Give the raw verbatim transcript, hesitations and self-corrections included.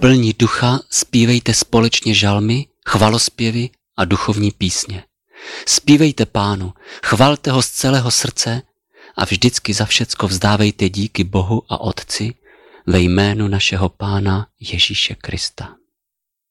plní ducha zpívejte společně žalmy, chvalospěvy a duchovní písně. Zpívejte Pánu, chvalte ho z celého srdce a vždycky za všecko vzdávejte díky Bohu a Otci ve jménu našeho Pána Ježíše Krista.